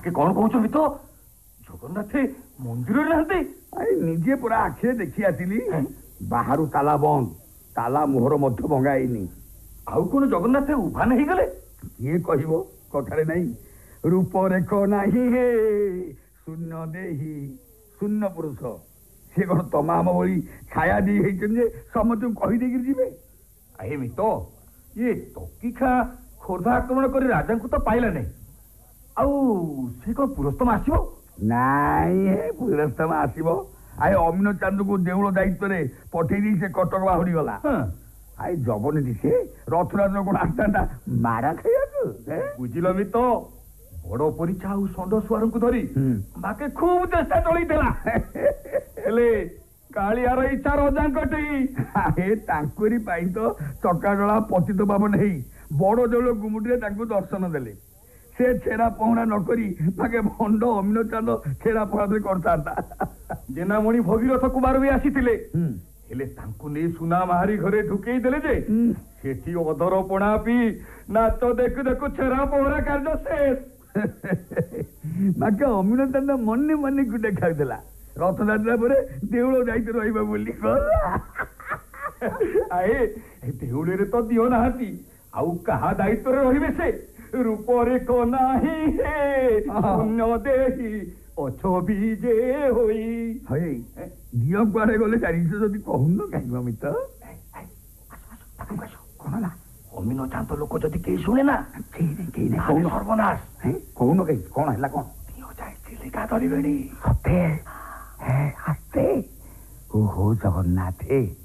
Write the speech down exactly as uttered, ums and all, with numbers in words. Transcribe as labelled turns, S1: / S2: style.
S1: ତାକେ କଣ କହୁଛନ୍ତି ତ ଜଗନ୍ନାଥ ମନ୍ଦିରରେ ନାହାନ୍ତି?
S2: ନିଜେ ପୁରା ଆଖିରେ ଦେଖି ଆସିଲି। ବାହାରୁ ତାଲା ବନ୍ଦ, ତାଲା ମୋହର ମଧ୍ୟ ଭଙ୍ଗା ହେଇନି।
S1: ଆଉ କଣ ଜଗନ୍ନାଥ ଉଭାନ ହେଇଗଲେ?
S2: କିଏ କହିବ, କଥାରେ ନାହିଁ ରୂପରେଖ ନାହିଁ ହେ ଶୂନ୍ୟ ଦେହି ଶୂନ୍ୟ ପୁରୁଷ। ସେ କଣ ତମା ଆମ ଭଳି ଛାୟା ଦେଇ ହେଇଛନ୍ତି ଯେ ସମସ୍ତଙ୍କୁ କହିଦେଇକି ଯିବେ?
S1: ଏମିତି ତ ଇଏ ତକିଖା ଖୋର୍ଦ୍ଧା ଆକ୍ରମଣ କରି ରାଜାଙ୍କୁ ତ ପାଇଲା ନାହିଁ। ଆଉ ସେ କଣ ପୁରସ୍ତମ ଆସିବ?
S2: ନାଇଁ ହେ ପୁରସ୍ତମ ଆସିବ। ଆଏ ଅମିନ ଚାନ୍ଦକୁ ଦେଉଳ ଦାୟିତ୍ୱରେ ପଠେଇ ଦେଇ ସେ କଟକ ବାହୁଡି ଗଲା। ଆଏ ଜବନୀ ସେ ରଥରାଜ କଣ ଆସିଥାନ୍ତା ମାରା ଖାଇବାକୁ?
S1: ବୁଝିଲ ମିତ, ବଡ ପରିଚା ଆଉ ଷଣ୍ଢ ସୁଆରଙ୍କୁ ଧରି ବାକେ ଖୁବ ଚେଷ୍ଟା ଚଳେଇଥିଲା। ହେଲେ କାଳିଆର ଇଚ୍ଛା ରଜାଙ୍କଠି।
S2: ତାଙ୍କରି ପାଇଁ ତ ଚକାଡଳା ପତିତ ପାବନ ହେଇ ବଡ ଦେଉଳ ଗୁମୁଟିରେ ତାଙ୍କୁ ଦର୍ଶନ ଦେଲେ। ସେ ଛେରା ପହଁରା ନକରି ବାକେ ଭଣ୍ଡ ଅମିନ ଚାନ୍ଦ ଛେରା ପହଁରା କରିଥାନ୍ତା।
S1: ଜେନାମଣି ଭଗୀରଥ କୁମାର ବି ଆସିଥିଲେ। ହେଲେ ତାଙ୍କୁ ନେଇ ସୁନା ମାହାରି ଘରେ ଢୁକେଇ ଦେଲେ ଯେ ସେଠି ଅଧର ପଣା ପିଇ ନାଚ ଦେଖୁ ଦେଖୁ ଛେରା ପହଁରା କାର୍ଯ୍ୟ ଶେଷ।
S2: ବାକେ ଅମିନ ଚାନ୍ଦ ମନେ ମନେ ଗୁଟେ ଖାଉଥିଲା ରଥଯାତ୍ରା ପରେ ଦେଉଳ ଦାୟିତ୍ୱ ରହିବ ବୋଲି।
S1: ଆଏ ଦେଉଳରେ ତ ଦିଅ ନାହାନ୍ତି, ଆଉ କାହା ଦାୟିତ୍ୱରେ ରହିବେ ସେ? ରୂପରେ ନାହିଁ ହେ ଶୂନ୍ୟ ଦେହି ଅଛବି ଯେ ହୋଇ। ଦିଅ କୁଆଡେ ଗଲେ ଜାଣିଛ ଯଦି କହୁନ କାହିଁକି ମିତ?
S2: କଣ ହେଲା?
S1: ଅମିନ ଚାନ୍ଦ ଲୋକ ଯଦି କେହି ଶୁଣେ ନା ସର୍ବନାଶ।
S2: କହୁନ କେହି କଣ ହେଲା? କଣ
S1: ଦିଅ ଯାଇ ଚିଲିକା ଧରିବେଣି।
S2: ସତେ ଆସ୍ତେ। ଓହୋ ଜଗନ୍ନାଥ